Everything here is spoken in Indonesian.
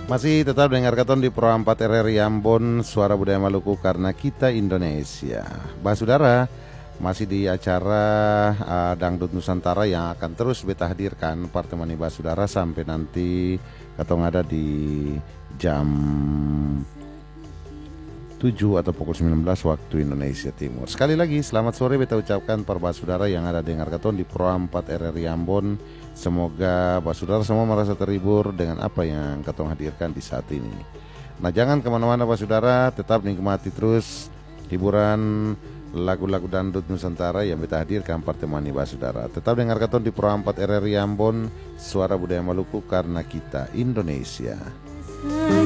Masih tetap dengar katon di Pro 4 RRI Ambon, Suara Budaya Maluku karena kita Indonesia. Saudara, masih di acara Dangdut Nusantara yang akan terus beta hadirkan pertemani saudara sampai nanti katong ada di jam 7 atau pukul 19 waktu Indonesia Timur. Sekali lagi selamat sore beta ucapkan para saudara yang ada dengar katon di Pro 4 RRI Ambon. Semoga saudara semua merasa terhibur dengan apa yang katong hadirkan di saat ini. Nah, jangan kemana-mana saudara, tetap nikmati terus hiburan lagu-lagu dangdut Nusantara yang beta hadirkan pertemani saudara. Tetap dengar katon di Pro 4 RRI Ambon, Suara Budaya Maluku karena kita Indonesia.